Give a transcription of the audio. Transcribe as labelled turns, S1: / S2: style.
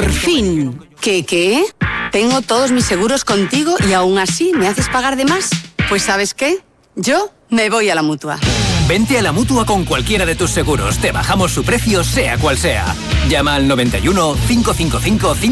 S1: Por fin. ¿Qué? Tengo todos mis seguros contigo y aún así me haces pagar de más. Pues ¿sabes qué? Yo me voy a la Mutua.
S2: Vente a la Mutua con cualquiera de tus seguros. Te bajamos su precio, sea cual sea. Llama al 91 555